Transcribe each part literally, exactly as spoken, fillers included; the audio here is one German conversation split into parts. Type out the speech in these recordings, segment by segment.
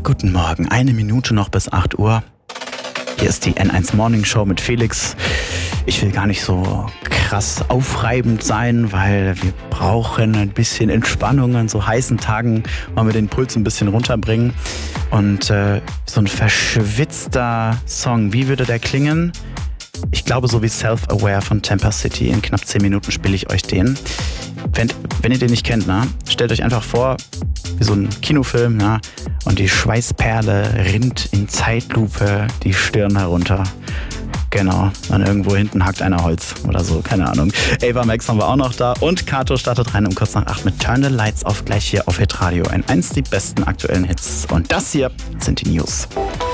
Guten Morgen, eine Minute noch bis acht Uhr. Hier ist die N eins Morning Show mit Felix. Ich will gar nicht so krass aufreibend sein, weil wir brauchen ein bisschen Entspannung an so heißen Tagen, wollen wir den Puls ein bisschen runterbringen. Und äh, so ein verschwitzter Song, wie würde der klingen? Ich glaube, so wie Self-Aware von Temper City. In knapp zehn Minuten spiele ich euch den. Wenn, wenn ihr den nicht kennt, na, stellt euch einfach vor, wie so ein Kinofilm, na, und die Schweißperle rinnt in Zeitlupe die Stirn herunter. Genau, und irgendwo hinten hackt einer Holz oder so, keine Ahnung. Ava Max haben wir auch noch da und Kato startet rein um kurz nach acht mit Turn the Lights Off gleich hier auf Hitradio. N eins die besten aktuellen Hits. Und das hier sind die News.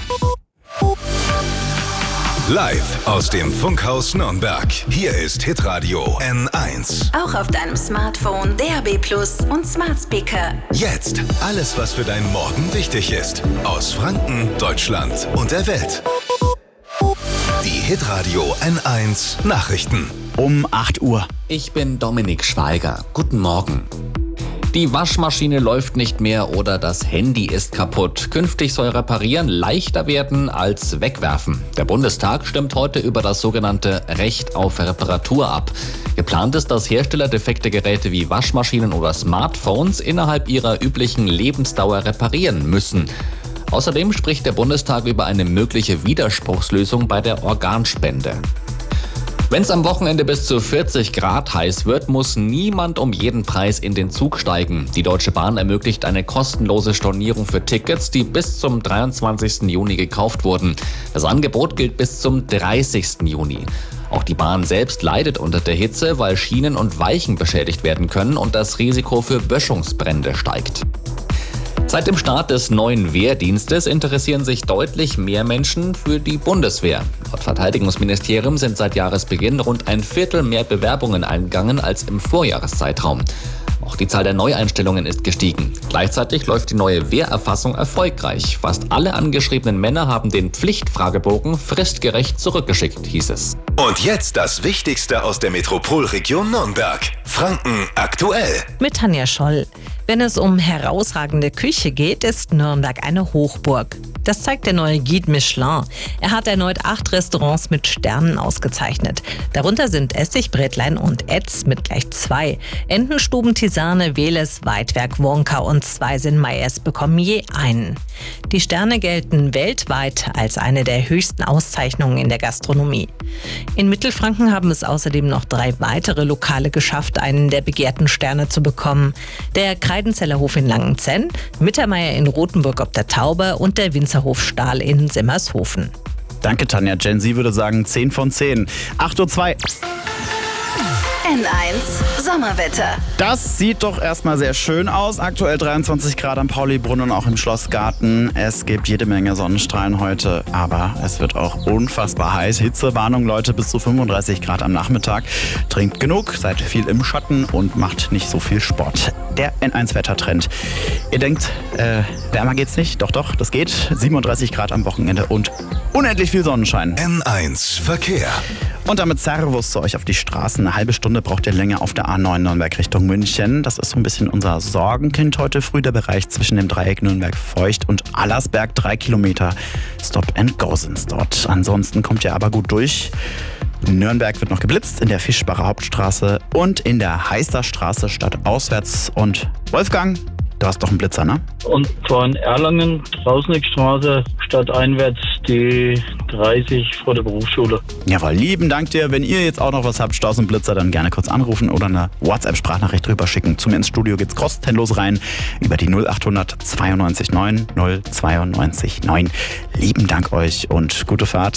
Live aus dem Funkhaus Nürnberg. Hier ist Hitradio N eins. Auch auf deinem Smartphone, D A B Plus und Smart Speaker. Jetzt alles, was für deinen Morgen wichtig ist. Aus Franken, Deutschland und der Welt. Die Hitradio N eins Nachrichten. Um acht Uhr. Ich bin Dominik Schweiger. Guten Morgen. Die Waschmaschine läuft nicht mehr oder das Handy ist kaputt. Künftig soll Reparieren leichter werden als wegwerfen. Der Bundestag stimmt heute über das sogenannte Recht auf Reparatur ab. Geplant ist, dass Hersteller defekte Geräte wie Waschmaschinen oder Smartphones innerhalb ihrer üblichen Lebensdauer reparieren müssen. Außerdem spricht der Bundestag über eine mögliche Widerspruchslösung bei der Organspende. Wenn es am Wochenende bis zu vierzig Grad heiß wird, muss niemand um jeden Preis in den Zug steigen. Die Deutsche Bahn ermöglicht eine kostenlose Stornierung für Tickets, die bis zum dreiundzwanzigsten Juni gekauft wurden. Das Angebot gilt bis zum dreißigsten Juni. Auch die Bahn selbst leidet unter der Hitze, weil Schienen und Weichen beschädigt werden können und das Risiko für Böschungsbrände steigt. Seit dem Start des neuen Wehrdienstes interessieren sich deutlich mehr Menschen für die Bundeswehr. Laut Verteidigungsministerium sind seit Jahresbeginn rund ein Viertel mehr Bewerbungen eingegangen als im Vorjahreszeitraum. Auch die Zahl der Neueinstellungen ist gestiegen. Gleichzeitig läuft die neue Wehrerfassung erfolgreich. Fast alle angeschriebenen Männer haben den Pflichtfragebogen fristgerecht zurückgeschickt, hieß es. Und jetzt das Wichtigste aus der Metropolregion Nürnberg. Franken aktuell. Mit Tanja Scholl. Wenn es um herausragende Küche geht, ist Nürnberg eine Hochburg. Das zeigt der neue Guide Michelin. Er hat erneut acht Restaurants mit Sternen ausgezeichnet. Darunter sind Essigbrätlein und Etz mit gleich zwei. Entenstuben, Tisane, Weles, Weidwerk, Wonka und Zweisin Meyers bekommen je einen. Die Sterne gelten weltweit als eine der höchsten Auszeichnungen in der Gastronomie. In Mittelfranken haben es außerdem noch drei weitere Lokale geschafft, einen der begehrten Sterne zu bekommen. Der Kreidenzeller Hof in Langenzenn, Mittermeier in Rothenburg ob der Tauber und der Winzerhof Stahl in Simmershofen. Danke, Tanja. Gen Z würde sagen zehn von zehn. acht Uhr zwei. N eins Sommerwetter. Das sieht doch erstmal sehr schön aus. Aktuell dreiundzwanzig Grad am Paulibrunnen und auch im Schlossgarten. Es gibt jede Menge Sonnenstrahlen heute, aber es wird auch unfassbar heiß. Hitzewarnung, Leute, bis zu fünfunddreißig Grad am Nachmittag. Trinkt genug, seid viel im Schatten und macht nicht so viel Sport. Der N eins Wettertrend. Ihr denkt, äh, wärmer geht's nicht? Doch, doch, das geht. siebenunddreißig Grad am Wochenende und unendlich viel Sonnenschein. N eins Verkehr. Und damit Servus zu euch auf die Straßen. Eine halbe Stunde braucht ihr länger auf der A neun Nürnberg Richtung München. Das ist so ein bisschen unser Sorgenkind heute früh, der Bereich zwischen dem Dreieck Nürnberg-Feucht und Allersberg. Drei Kilometer Stop and Go sind's dort. Ansonsten kommt ihr aber gut durch. Nürnberg wird noch geblitzt in der Fischbacher Hauptstraße und in der Heißerstraße stadtauswärts. Und Wolfgang, du hast doch einen Blitzer, ne? Und zwar in Erlangen, Trausnickstraße, stadteinwärts die dreißig vor der Berufsschule. Jawohl, lieben Dank dir. Wenn ihr jetzt auch noch was habt, Staus und Blitzer, dann gerne kurz anrufen oder eine WhatsApp-Sprachnachricht drüber schicken. Zu mir ins Studio geht's kostenlos rein über die null achthundert zweiundneunzig neun null zweiundneunzig neun. Lieben Dank euch und gute Fahrt.